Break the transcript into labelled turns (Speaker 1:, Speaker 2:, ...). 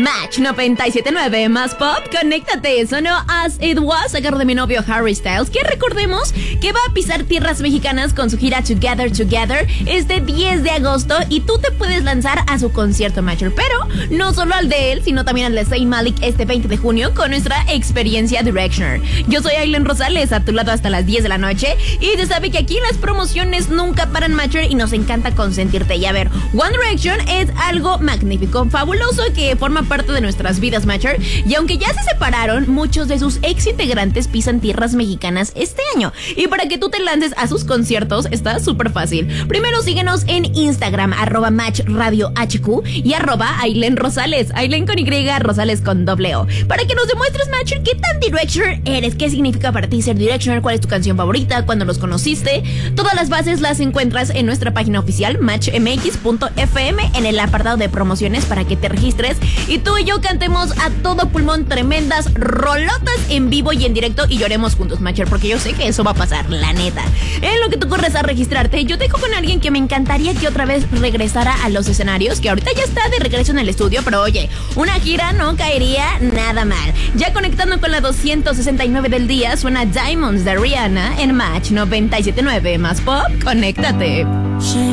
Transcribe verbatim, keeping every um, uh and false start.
Speaker 1: Match noventa y siete punto nueve más pop, conéctate. Sonó As It Was a cargo de mi novio Harry Styles, que recordemos que va a pisar tierras mexicanas con su gira Together Together este diez de agosto, y tú te puedes lanzar a su concierto Matcher, pero no solo al de él, sino también al de Zayn Malik este veinte de junio con nuestra experiencia Directioner. Yo soy Ailen Rosales, a tu lado hasta las diez de la noche, y te sabe que aquí las promociones nunca paran, Matcher, y nos encanta consentirte. Y a ver, One Direction es algo magnífico, fabuloso, que forma parte de nuestras vidas, Matcher, y aunque ya se separaron, muchos de sus ex integrantes pisan tierras mexicanas este año, y para que tú te lances a sus conciertos está súper fácil. Primero síguenos en Instagram, arroba Match Radio H Q, y arroba Ailen Rosales, Ailen con Y, Rosales con doble O, para que nos demuestres, Matcher, qué tan Directioner eres, qué significa para ti ser Directioner, cuál es tu canción favorita, cuándo los conociste. Todas las bases las encuentras en nuestra página oficial match m x punto f m en el apartado de promociones para que te registres y tú y yo cantemos a todo pulmón tremendas rolotas en vivo y en directo y lloremos juntos, Matcher, porque yo sé que eso va a pasar, la neta. En lo que tú corres a registrarte, yo te dejo con alguien que me encantaría que otra vez regresara a los escenarios, que ahorita ya está de regreso en el estudio, pero oye, una gira no caería nada mal. Ya conectando con la doscientos sesenta y nueve del día, suena Diamonds de Rihanna en Match noventa y siete punto nueve más pop, conéctate.